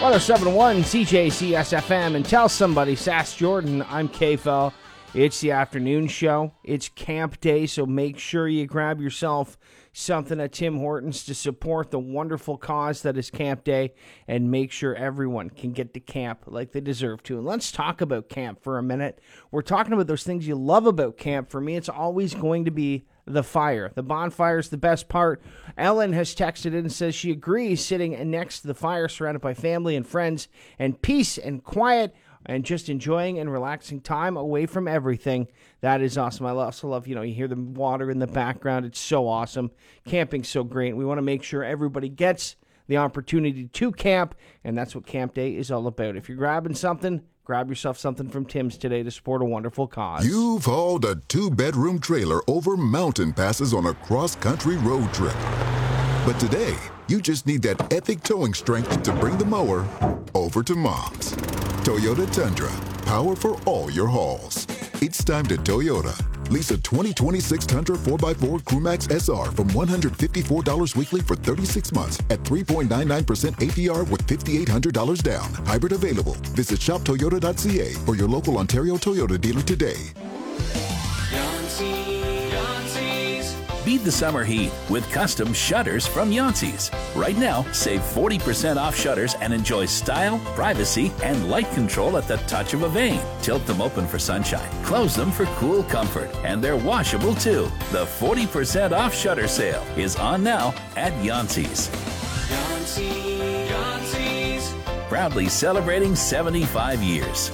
1071 CJCS FM, and tell somebody, Sass Jordan, I'm K-Fel. It's the afternoon show. It's camp day, so make sure you grab yourself something at Tim Hortons to support the wonderful cause that is camp day, and make sure everyone can get to camp like they deserve to. And let's talk about camp for a minute. We're talking about those things you love about camp. For me, it's always going to be the fire. The bonfire is the best part. Ellen has texted in and says she agrees, sitting next to the fire, surrounded by family and friends, and peace and quiet, and just enjoying and relaxing time away from everything. That is awesome. I also love, you hear the water in the background. It's so awesome. Camping's so great. We want to make sure everybody gets the opportunity to camp, and that's what Camp Day is all about. If you're grabbing something, grab yourself something from Tim's today to support a wonderful cause. You've hauled a 2-bedroom trailer over mountain passes on a cross-country road trip. But today, you just need that epic towing strength to bring the mower over to Mom's. Toyota Tundra, power for all your hauls. It's time to Toyota. Lease a 2026 Tundra 4x4 Crewmax SR from $154 weekly for 36 months at 3.99% APR with $5,800 down. Hybrid available. Visit shoptoyota.ca or your local Ontario Toyota dealer today. Beat the summer heat with custom shutters from Yancey's. Right now, save 40% off shutters and enjoy style, privacy, and light control at the touch of a vein. Tilt them open for sunshine, close them for cool comfort, and they're washable too. The 40% off shutter sale is on now at Yancey's. Yancey's. Proudly celebrating 75 years.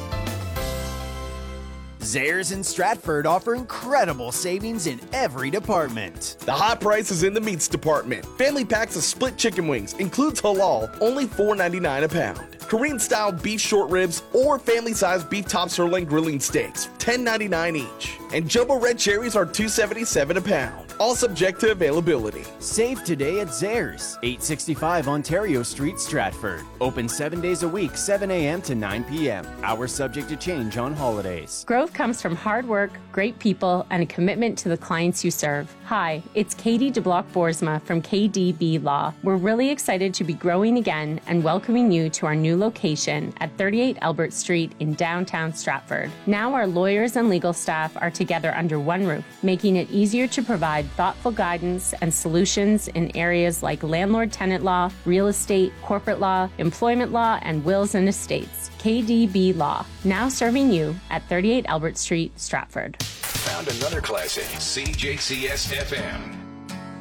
Zehrs in Stratford offer incredible savings in every department. The hot prices in the meats department. Family packs of split chicken wings, includes halal, only $4.99 a pound. Korean-style beef short ribs or family-sized beef top sirloin grilling steaks, $10.99 each. And jumbo red cherries are $2.77 a pound. All subject to availability. Save today at Zehrs, 865 Ontario Street, Stratford. Open 7 days a week, 7 a.m. to 9 p.m. Hours subject to change on holidays. Growth comes from hard work, great people, and a commitment to the clients you serve. Hi, it's Katie DeBlock-Boersma from KDB Law. We're really excited to be growing again and welcoming you to our new location at 38 Albert Street in downtown Stratford. Now our lawyers and legal staff are together under one roof, making it easier to provide thoughtful guidance and solutions in areas like landlord-tenant law, real estate, corporate law, employment law, and wills and estates. KDB Law, now serving you at 38 Albert Street, Stratford. Found another classic, CJCS FM.